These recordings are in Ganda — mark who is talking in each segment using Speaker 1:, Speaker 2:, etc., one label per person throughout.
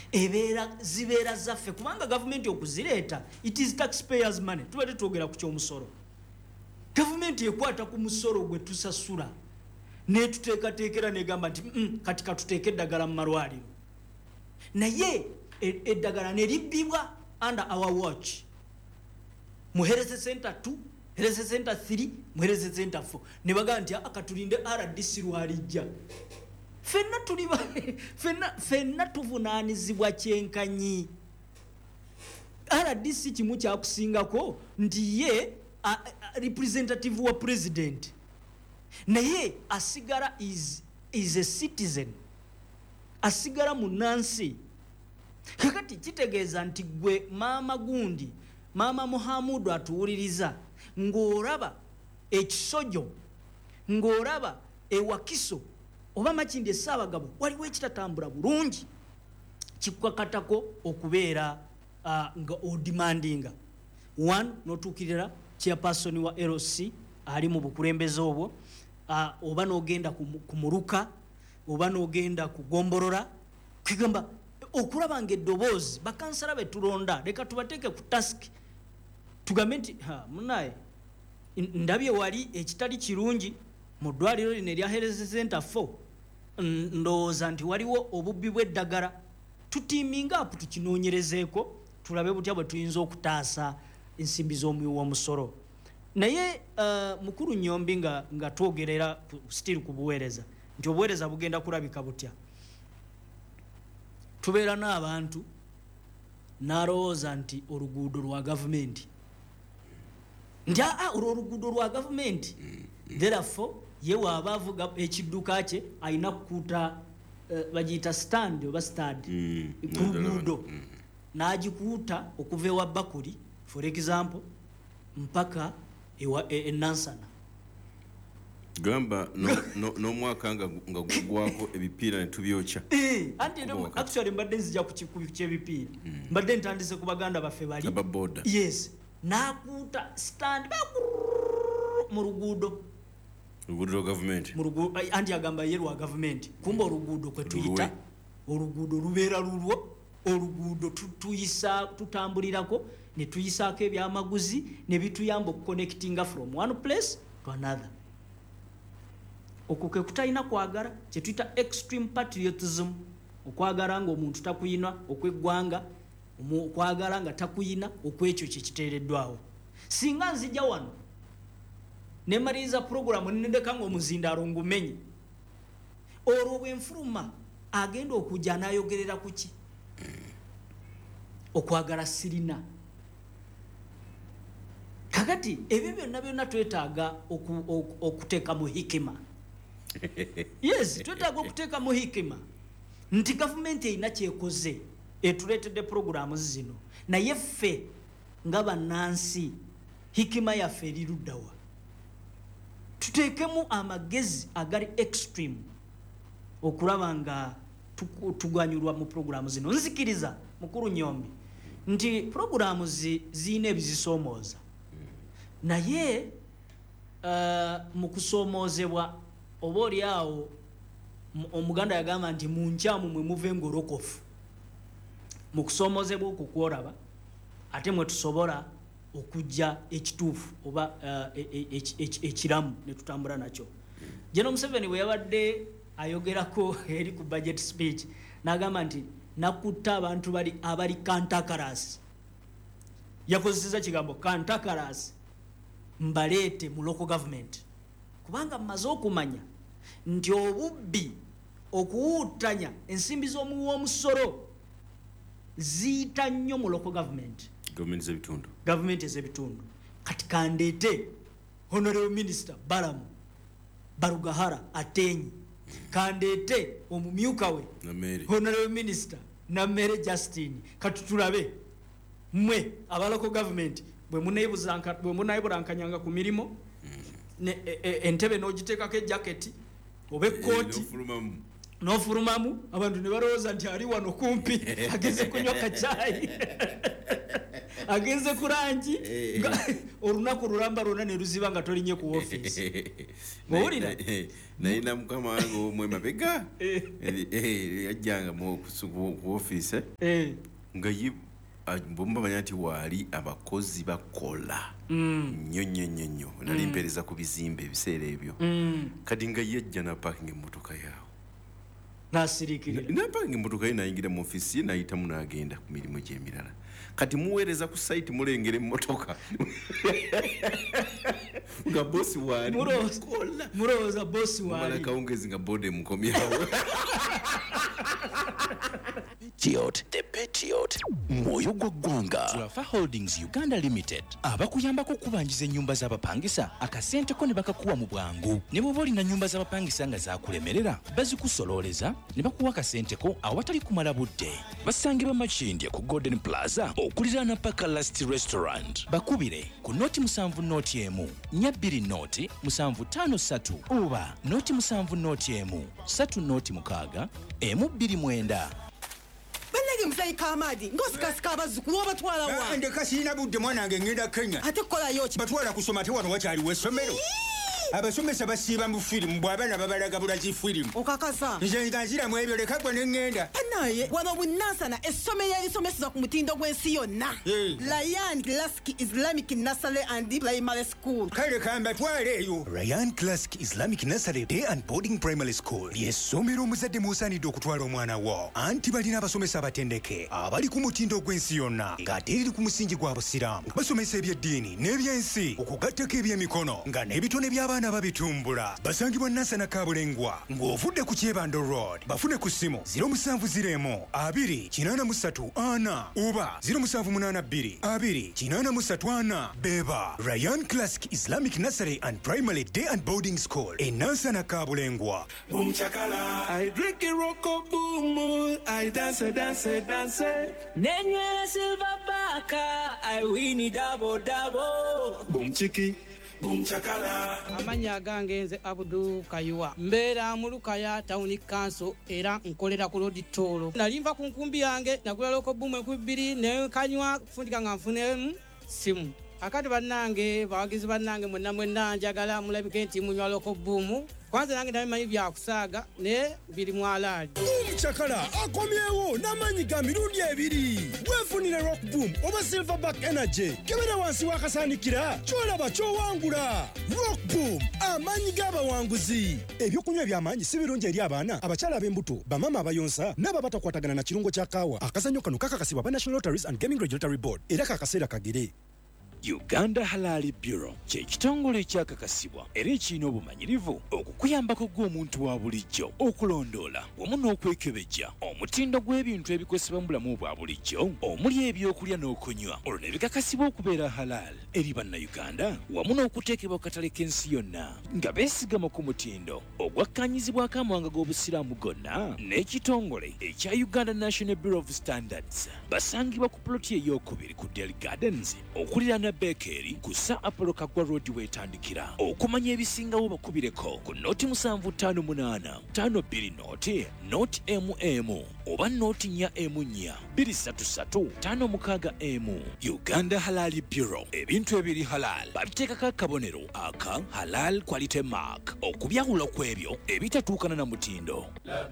Speaker 1: zibeera zaffe kubanga government okuzireeta it is taxpayers money tubadde twogera ku ky'omusolo government ekwata ku musolo gwe tusasula netuteekateekera negamba nti kati katuteeke eddagala mu malwaliro naye eddagala neribbibwa under our watch mu health center 2 health center 3 mu health center 4 ne bagamba nti akatulinde RDC lwalijja fenna tuvunaanizibwa kyenkanyi RDC kimu kyakusingako nti ye representative wa president naye asigara is a citizen asigara munansi kakati kitegeeza nti gwe maama gundi maama Muhammadu atuwuliriza ng'olaba ekisojo ng'olaba ewakiso oba Makindye Ssaabagabo waliwo ekitatambula bulungi kikukakatako okubeera nga odemandinga one notuukirira chairperson wa LC ali mu bukulembeze obwo oba n'ogenda kumuruka oba n'ogenda kugomborora kwigamba okulaba ng'eddoboozi bakansala betulonda leka tubateeke ku task tugambe nti munaye ndabye wali ekitali kirungi mu ddwaliro lino erya Health Center 4 ndowooza nti waliwo obubbi bw'eddagala tutiiminga apo tukinoonyerezeeko tulabe butya bwe tuyinza okutaasa ensimbi z'omuwi w'omusolo naye mukulu Nnyombi nga twogerera still ku buweereza nti obuweereza bugenda kulabika butya tubeera n'abantu n'alowooza nti oluguudo lwa gavumenti nti olwo oluguudo lwa gavumenti therefore ye waaba avuga ekidduka kye alina kukuuta bagiyita stand oba stad ku luguudo n'agikuuta okuva ewa Bakuli for example mpaka enansana
Speaker 2: gamba n'omwaka nga gugwako ebipiira ne tubyokya
Speaker 1: anti actually mbadde nzija ku ky'ebipiira mbadde ntandise ku baganda baffe bali yes n'akuuta stand mu luguudo
Speaker 2: lwa gavumenti
Speaker 1: anti agamba ye lwa gavumenti kumba oluguudo kwe tuyita oluguudo lubeera lulwo oluguudo tutambulirako ne tuyisaako ebyamaguzi ne bituyamba okuconnectinga from one place to another okwo kwe kutalina kwagala kye tuyita extreme patriotism okwagala nga omuntu takuyina okweggwanga okwagala nga takuyina okwekyo kye kiteereddwawo singa nzija wano nemaliriza programu nendeka nga omuzindaalo ngumenye olwo bwenfuluma agenda okujja n'ayogerera ku ki okwagala sirina kakati ebyo byonna twetaaga okuteeka mu hikima yes twetaaga okuteeka mu hikima nti gavumenti erina kyekoze etuleetedde programu zino naye ffe nga bannansi hikima yaffe eri luddawa tuteekemu amagezi agali extreme okulaba nga tuganyulwa mu programu zino nzikiriza mukulu Nnyombi nti programu ziyina ebizisoomooza naye mu kusoomozebwa oba oli awo omuganda yagamba nti mu nkyamu mwe muve ngolokofu mu kusoomozebwa okwo kwolaba ate mwe tusobola okujja ekituufu oba ekiramu ne tutambula nakyo General Museveni bwe yabadde ayogerako eri ku budget speech n'agamba nti nakutta abantu abali kantakarasi yakozeseza kigambo kantakarasi mbaleete mu local government kubanga mmaze okumanya nti obubbi okuwuutanya ensimbi z'omuwi w'omusolo ziyita nnyo mu local government gavumenti ez'ebitundu kati kandeete honorable minister Balamu Barugahara Atenyi kandeete omumyuka we honorable minister Namere Justine kati tulabe mmwe aba local government bwe munaayibulankanyanga ku mirimo entebe n'ogiteekako ejaketi oba ekkooti n'ofulumamu abantu ne balowooza nti ali wano kumpi ageze kunywa kacaayi agenze ku langi olunaku lulamba lwonna ne luziba nga tolinye ku ofiisi owulira
Speaker 2: nayina mukama wange omwe mabega yajjanga ku ofiisi nga bwemubamanya nti waali abakozi bakola nnyo nali mpeereza ku bizimbe ebiseera ebyo kati nga yajja napakinga emmotoka yaawe
Speaker 1: nasirikirira
Speaker 2: napakinga emmotoka ye nayingira mu ofiisi ye nayitamu n'agenda ku mirimu gy'emirala kati muweereza ku sayiti mulengera emmotoka nga bosi waali
Speaker 1: mulowooza bosi waali
Speaker 2: kawungezi nga boda emukomyawo
Speaker 3: The Patriot Moyo gwa ggwanga Trafa Holdings Uganda Limited abakuyambako okubanjiza ennyumba z'abapangisa akasenteko ne bakakuwa mu bwangu ne bw'oba olina nnyumba z'abapangisa nga zakulemerera bazikusololeza ne bakuwa akasenteko awatali kumala budde basangibwa Makindye ku Golden Plaza okuliraana Paka Last Restaurant bakubire ku noti 7 noti emu 2 noti 753 oba noti 7 noti emu 3 noti 6 emu 29
Speaker 4: Banage mzai kamadi ngosikasika abazukulu obatwala wa
Speaker 5: ndeka sina budde mwana wange ngenda Kenya
Speaker 4: ate kola yoki
Speaker 5: batwala kusoma te wano wakyali w'essomero abasomesa basiiba mu firimu bw'abaana babalaga bulaki firimu
Speaker 4: okakasa
Speaker 5: nze nga nziramu ebyo leka gwe ne ŋŋenda
Speaker 4: naye wano bunansana essomero erisomeseza ku mutindo gw'ensi yonna Ryan Classic Islamic Nursery and Primary School
Speaker 5: kale kambatwale eyo
Speaker 6: Ryan Classic Islamic Nursery Day and Boarding Primary School ly'essomero omuzadde musaanidde okutwala omwana wo anti balina abasomesa abatendeke abali ku mutindo gw'ensi yonna ng'ate eri ku musingi gwa busiraamu basomesa ebyeddiini n'ebyensi okugattako ebyemikono nga n'ebitone by'abaana babitumbula basangibwa Nansana Kabulengwa ng'ovudde ku Kyebando Road bafune ku ssimu 0702-883-4 oba 0782-2-834 beba Ryan Classic Islamic Nursery and Primary Day and Boarding School in Nansana Kabulengwa.
Speaker 7: Boom chakala, I drink a rocko boom, I dance. Nenye silver baka, I win it double. Boom chiki.
Speaker 8: Amanya gange nze Abdul Kayuwa mbeera mu Lukaya Town Council era nkolera ku Road Toll nalimva ku nkumbi yange nagula loko boom 2 ne kanywa kufundika nga nfune simu akati bannange bawagizi bannange mwenna njagala mulabike nti munywa loko boom kwanza nange ndamanyi bya kusaaga ne biri mwalaali
Speaker 9: Chakala akomyewo namanyi ga mirundi ebiri wefunire rock boom oba silverback energy kebera wansi wakasanikira kyolaba kyowangula rock boom amanyi g'abawanguzi ebyokunywa by'amanyi si birungi eri abaana abakyala ab'embuto bamama abayonsa n'aba batakwatagana na kirungo kya kaawa akazannyo kano kakakasibwa ba National Lotteries and Gaming Regulatory Board era kakaseera kagere
Speaker 3: Uganda Halal Bureau kye kitongole ekyakakasibwa era ekirina obumanyirivu okukuyambako gw'omuntu wa bulijjo okulondoola wamu n'okwekebejja omutindo gw'ebintu ebikozesebwa mu bulamu bwa bulijjo omuli ebyokulya n'okunywa olwo ne bikakasibwa okubeera halal eri bannayuganda wamu n'okuteekebwa ku katale k'ensi yonna nga beesigama ku mutindo ogwakkaanyizibwako amawanga g'obusiraamu gonna n'ekitongole ekya Uganda National Bureau of Standards basangibwa ku ploti ey'okubiri ku Dell Gardens okuliraana Bekeri kusa Apollo Kagwa Road wetandikira okumanya ebisingawo bakubireko ku noti 758 52 noti MM oba noti 4 M4 233 56 Uganda Halal Bureau ebintu ebiri halal babiteekako akabonero aka halal quality mark okubyawula kw'ebyo ebitatuukana na mutindo.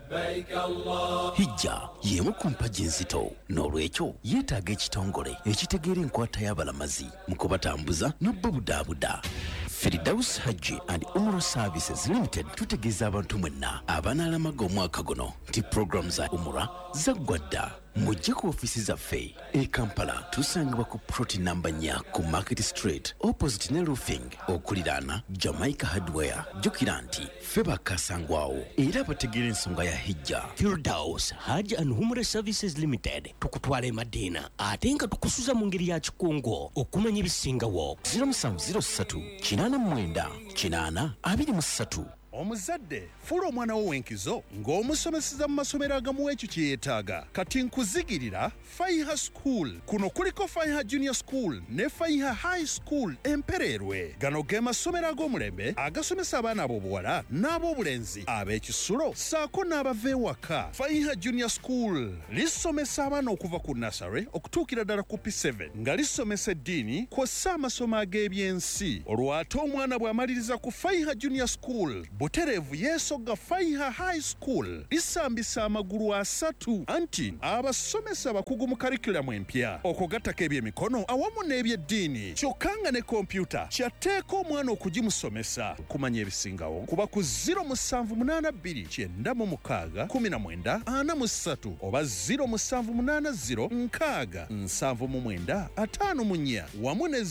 Speaker 3: Hijja yemu ku mpagi enzito n'olwekyo yeetaaga ekitongole ekitegeera enkwata y'abalamazi mu kubatambuza n'obbabudaabuda. Firdaus Hajji and Umrah Services Limited tutegeeza abantu mwenna abanaalamaga omwaka guno nti program za Umrah zaggwadda. Mujje ku ofisi zaffe e Kampala tusangibwa ku ploti namba 4 ku Market Street opposite ne roofing okuliraana Jamaica Hardware. Jjukira nti ffe bakasangwawo era bategeera ensonga ya hijja.
Speaker 10: Firdaus Hajji and Umrah Services Limited tukutwala Madiina ate nga tukusuza mu ngeri ya kikungo okumanya ebisingawo.
Speaker 3: 0703 89 823
Speaker 11: omuzadde fuula omwana wo w'enkizo ng'omusomeseza mu masomero agamuwa ekyo kye yeetaaga. Kati nkuzigirira Faiha School. Kuno kuliko Faiha Junior School ne Faiha High School Empererwe. Gano ge masomero ag'omulembe agasomesa abaana ab'obuwala n'ab'obulenzi ab'ekisulo ssaako n'abava ewaka. Faiha Junior School lisomesa abaana okuva ku nursery okutuukira ddala ku P7 nga lisomesa eddiini kw'ossa amasomo ag'ebyensi. Olwo ate omwana bw'amaliriza ku Faiha Junior School butereevu yeesogga Faiha High School lisambisa amagulu asatu anti abasomesa bakugu mu karikulamu empya okugattako ebyemikono awamu n'ebyeddiini kyokka nga ne kompyuta kyatteeka omwana okugimusomesa. Kumanya ebisingawo kuba ku 0782961943 oba 0780609754 wamu ne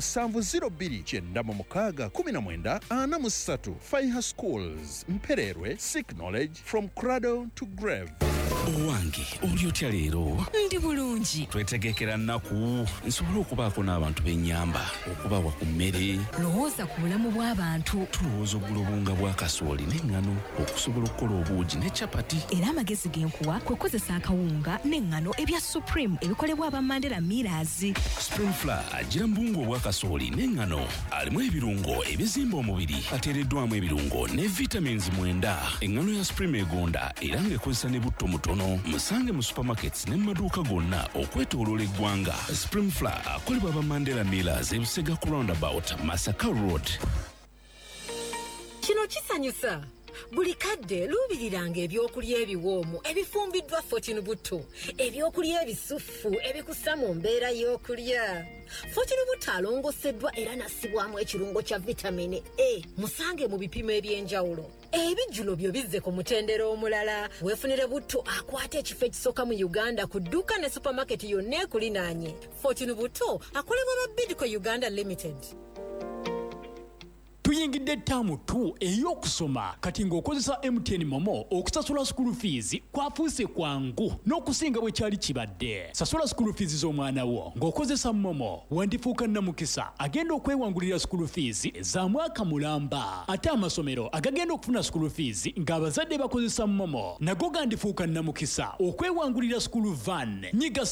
Speaker 11: 0702961943. Faiha Schools Mpererwe, seek knowledge from cradle to grave.
Speaker 3: Owange oli otya leero?
Speaker 12: Ndi bulungi.
Speaker 3: Twetegekera nnaku nsobole okubaako n'abantu b'ennyamba okubawa ku mmere.
Speaker 12: Lowooza ku bulamu bw'abantu.
Speaker 3: Tulowooza oggula obunga bwa kasooli n'eŋŋano okusobola okukola obuugi ne capati.
Speaker 12: Era amagezi genkuwa kwe kukozesa akawunga n'eŋŋano ebya Supreme ebikolebwa aba Mandela Millers.
Speaker 3: Spring Flour agira mbungu obwa kasooli n'eŋŋano alimu ebirungo ebizimba omubiri ateereddwamu ebirungo ne vitamins 9. Eŋŋano ya Supreme egonda era ng'ekozesa ne butto mutono. Musange mu supermarkets ne maduuka gonna okwetooloola eggwanga. Spring Flour akolebwa aba Mandela Millers e Busega ku roundabout Masaka Road.
Speaker 13: Kino kisanyusa. Buli kadde luubiriranga ebyokulya ebiwoomu ebifumbiddwa Fortune Buto, ebyokulya ebisufu ebikussa mu mbeera y'okulya. Fortune Buto alongoseddwa era nassibwamu ekirungo kya vitamini A. Musange mu bipimo eby'enjawulo. Ebijjulo byo bizze ku mutendera omulala. Weefunire Buto akwata ekifo ekisooka mu Uganda ku dduuka ne supermarket yonna ekulinaanye. Fortune Buto akolebwa ba Bidco Uganda Limited.
Speaker 14: Tuyingidde ttaamu 2 ey'okusoma kati ng'okozesa MTN Momo okusasula school fees kwafuuse kwangu n'okusinga bwe kyali kibadde. Sasula school fees z'omwana wo ng'okozesa Momo wandifuuka nnamukisa agenda okwewangulira school fees za mwaka mulamba. Ate amasomero agagenda okufuna school fees ng'abazadde bakozesa Momo nago gandifuuka nnamukisa okwewangulira school van. Nyiga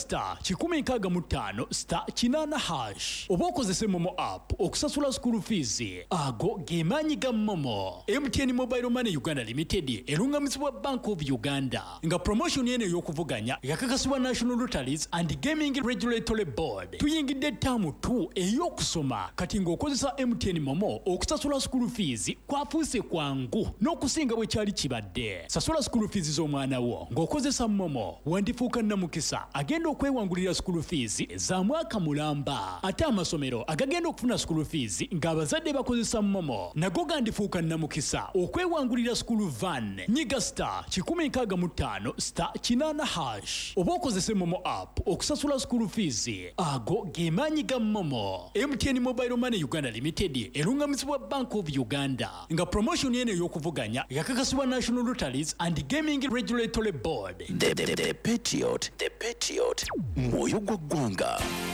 Speaker 14: *155*8#. Oba okozese Momo app okusasula school fees ago gemaanyi ga Momo. MTN Mobile Money Uganda Limited erungamizibwa Bank of Uganda nga promotion eno ey'okuvuganya yakakasibwa National Lotteries and Gaming Regulatory Board. Tuyingidde ttaamu 2 ey'okusoma kati ng'okozesa MTN Momo okusasula school fees kwafuuse kwangu n'okusinga bwe kyali kibadde. Sasula school fees z'omwana wo ng'okozesa Momo wandifuuka nnamukisa agenda okwewangulira school fees za mwaka mulamba. Ate amasomero agagenda okufuna school fees ng'abazadde bakozesa Momo nago gandifuuka nnamukisa okwewangulira school van. Nyiga *155*8#. Oba okozese Momo app okusasula school fees ago gemaanyi ga Momo. MTN Mobile Money Uganda Limited erungamizibwa Bank of Uganda nga promotion eno ey'okuvuganya yakakasibwa National Lotteries and Gaming Regulatory Board.
Speaker 3: The Patriot mwoyo gwa ggwanga.